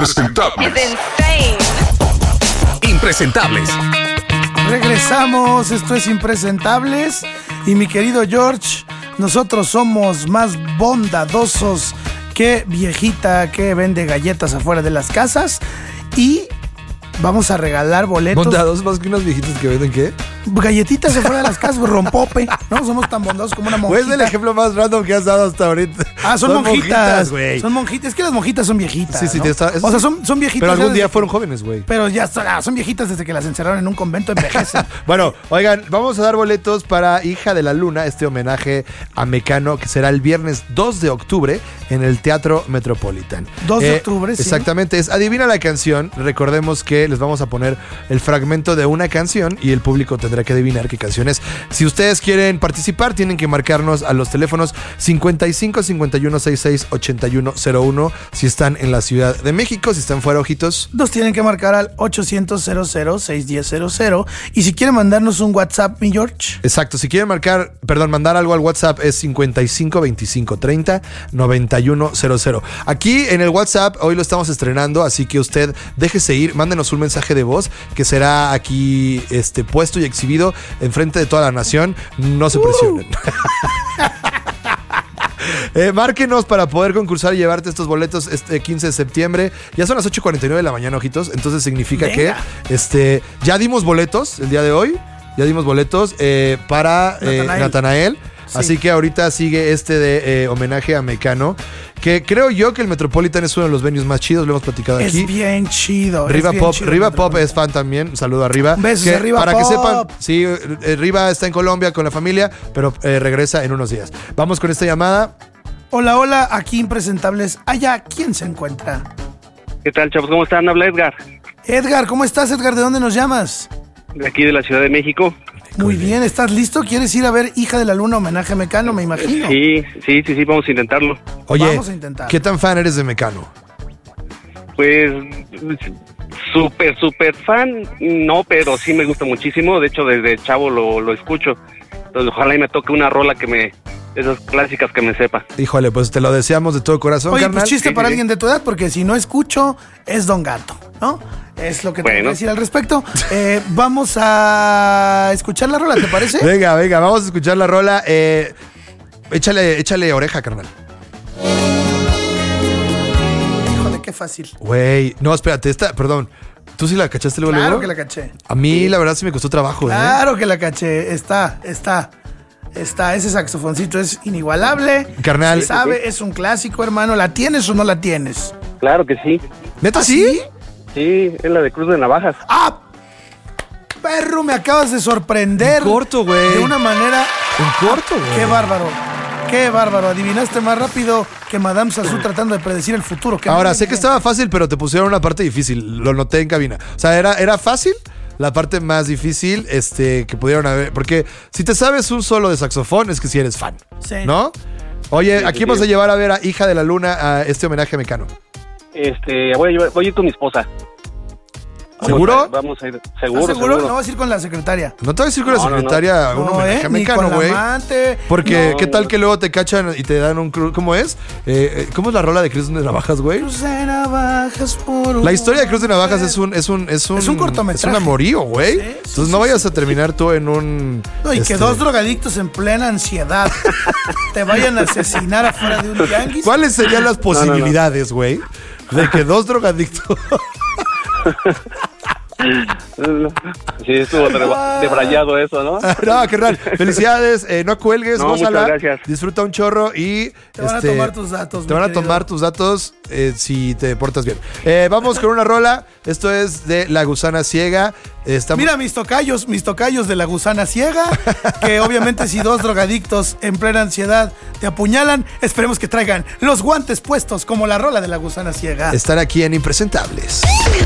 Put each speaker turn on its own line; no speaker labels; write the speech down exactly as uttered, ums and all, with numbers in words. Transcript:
Impresentables.
Impresentables.
Regresamos, esto es Impresentables. Y mi querido George, nosotros somos más bondadosos que viejita que vende galletas afuera de las casas. Y vamos a regalar boletos.
¿Bondadosos más que unos viejitos que venden qué?
Galletitas afuera de las casas, rompope. No somos tan bondadosos como una monjita.
Pues es el ejemplo más random que has dado hasta ahorita.
Ah, son, son monjitas,
güey.
Son monjitas. Es que las monjitas son viejitas.
Sí, sí,
¿no?
está,
O sea, son, son viejitas.
Pero algún día
desde...
fueron jóvenes, güey.
Pero ya son viejitas desde que las encerraron en un convento, envejecen.
Bueno, oigan, vamos a dar boletos para Hija de la Luna, este homenaje a Mecano, que será el viernes dos de octubre en el Teatro Metropolitan.
dos de
Eh,
octubre, sí.
Exactamente, es Adivina la canción. Recordemos que les vamos a poner el fragmento de una canción y el público tendrá que adivinar qué canción es. Si ustedes quieren participar, tienen que marcarnos a los teléfonos cincuenta y cinco, cincuenta y uno, sesenta y seis, ochenta y uno cero uno si están en la Ciudad de México. Si están fuera, ojitos,
Nos tienen que marcar al ochocientos, cero cero, seis uno cero cero. Y si quieren mandarnos un WhatsApp, mi George.
exacto, si quieren marcar, perdón, mandar algo al WhatsApp es cincuenta y cinco, veinticinco, treinta, noventa y uno cero cero. Aquí en el WhatsApp hoy lo estamos estrenando, así que usted déjese ir, mándenos un mensaje de voz que será aquí este, puesto y exhibido enfrente de toda la nación. No se presionen. Uh. Eh, márquenos para poder concursar y llevarte estos boletos este quince de septiembre. Ya son las ocho cuarenta y nueve de la mañana, ojitos. Entonces significa Venga. que este, ya dimos boletos el día de hoy. Ya dimos boletos eh, para eh, Natanael. Sí. Así que ahorita sigue este de eh, homenaje a Mecano, que creo yo que el Metropolitan es uno de los venues más chidos, lo hemos platicado
es
aquí.
Es bien chido.
Riva
es bien
Pop,
chido
Riva Pop es fan también. Un saludo a Riva.
Besos
que,
a Riva
para
Pop.
que sepan, sí, eh, Riva está en Colombia con la familia, pero eh, regresa en unos días. Vamos con esta llamada.
Hola, hola, aquí Impresentables. Allá, ¿quién se encuentra?
¿Qué tal, chavos? ¿Cómo están? Habla Edgar.
Edgar, ¿cómo estás, Edgar? ¿De dónde nos llamas?
De aquí de la Ciudad de México.
Muy bien, ¿estás listo? ¿Quieres ir a ver Hija de la Luna, homenaje a Mecano, me imagino?
Sí, sí, sí, sí, vamos a intentarlo.
Oye,
vamos a intentar.
¿Qué tan fan eres de Mecano?
Pues, súper, súper fan, no, pero sí me gusta muchísimo. De hecho, desde chavo lo, lo escucho. Entonces, ojalá y me toque una rola que me... esas clásicas que me sepa.
Híjole, pues te lo deseamos de todo corazón,
Oye,
carnal.
pues chiste
sí,
para
sí.
alguien de tu edad, porque si no escucho, es Don Gato, ¿no? Es lo que
bueno.
tengo que decir al respecto. Eh, vamos a escuchar la rola, ¿te parece?
Venga, venga, vamos a escuchar la rola. Eh, échale, échale oreja, carnal.
Híjole, qué fácil.
Güey, no, espérate, esta, perdón. ¿Tú sí la cachaste luego?
Claro
luego?
que la caché.
A mí, la verdad, sí me costó trabajo,
Claro
¿eh?
que la caché. Está, está. Está, ese saxofoncito es inigualable.
Carnal.
Se sabe, es un clásico, hermano. ¿La tienes o no la tienes?
Claro que sí.
¿Neta
¿Ah,
sí?
Sí, es la de Cruz de Navajas.
¡Ah! Perro, me acabas de sorprender.
En corto, güey.
De una manera...
En corto, güey.
¡Qué bárbaro! ¡Qué bárbaro! Adivinaste más rápido que Madame Sassou tratando de predecir el futuro. Qué
Ahora,
bien,
sé que
bien.
estaba fácil, pero te pusieron una parte difícil. Lo noté en cabina. O sea, era, era fácil. La parte más difícil este, que pudieron haber. Porque si te sabes un solo de saxofón, es que si eres fan.
Sí.
¿No? Oye,
Sí,
¿a quién
sí,
vas
sí.
a llevar a ver a Hija de la Luna a este homenaje a Mecano?
Este, voy a, llevar, voy a ir con mi esposa.
¿Seguro?
Vamos a ir,
¿Estás
seguro,
seguro?
seguro.
No vas a ir con la secretaria.
No te voy a decir con la
No, no, no.
secretaria un
No,
homenaje
¿eh?
a
Ni
Mecano,
con la
güey.
amante.
Porque,
No,
¿qué tal
no.
que luego te cachan y te dan un cru- ¿Cómo es? Eh, eh, ¿Cómo es la rola de Cruz de Navajas, güey?
Cruz de Navajas por
La historia de Cruz de Navajas
mujer.
es un es un es un,
Es un cortometraje.
es un amorío, güey.
Sí, sí,
Entonces
sí,
no vayas
sí,
a terminar tú en un
No, y
este,
que dos drogadictos en plena ansiedad te vayan a asesinar afuera de un tianguis.
¿Cuáles serían las posibilidades, güey? De que dos drogadictos
Sí, estuvo de- debrayado eso, ¿no?
No, qué raro. Felicidades, eh, no cuelgues,
No,
gózala,
muchas gracias.
disfruta un chorro y
Te van a
este,
tomar tus datos,
Te
mi
van a
querido.
tomar tus datos eh, si te portas bien. Eh, vamos con una rola. Esto es de La Gusana Ciega. Estamos...
Mira mis tocayos, mis tocayos de la gusana ciega, que obviamente si dos drogadictos en plena ansiedad te apuñalan, esperemos que traigan los guantes puestos como la rola de la gusana ciega.
Estar aquí en Impresentables.